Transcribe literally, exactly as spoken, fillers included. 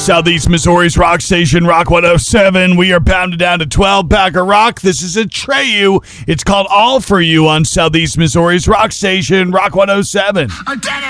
Southeast Missouri's rock station, Rock one oh seven. We are pounded down to twelve pack of rock. This is Atreyu. It's called All For You on Southeast Missouri's rock station, Rock one oh seven.